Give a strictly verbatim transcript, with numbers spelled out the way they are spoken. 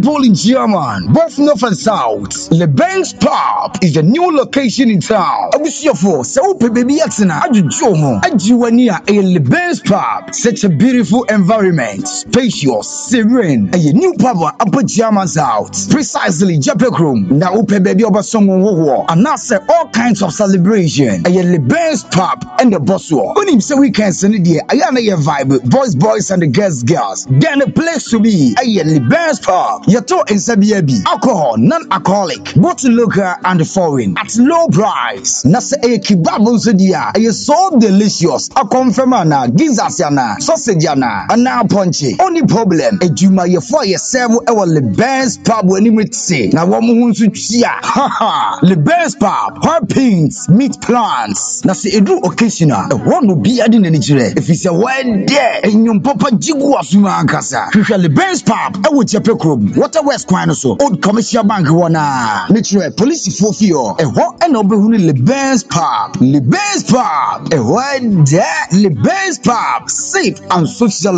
available in German, both north and south. LeBain's Pub is the new location in town. Abusiafo, so baby yatsina, ajujomo, ajiwania, a LeBain's Pub. Such a beautiful environment, spacious, serene, a new pub upper German south. Precisely, Japek room. Now, open baby over someone war, and now say all kinds of celebration. A LeBain's Pub and the boss war. When him say weekends in the day, I am a vibe, boys, boys, and the girls, girls. Then a place to be, a LeBain's Pub. Yato in Sabiabi, alcohol, non-alcoholic, both local and foreign, at low price. Nasa a kebab dia, a so delicious. A confirmana, gizasiana, sausageiana, and now punchy. Only problem, a juma ye for your several our LeBain's Pub when you say. Now one moon to chia, ha ha, LeBain's Pub, hot pins, meat plants. Nasa a do occasional, a one will be adding any chile. If it's a word there, and your papa jigua suma ankasa. LeBain's Pub, I would check room. Water West Quinoso, Old Commercial Bank wana. Natural police for fear. A what and open LeBain's Pub. LeBain's Pub, a word there, LeBain's Pub, safe and social.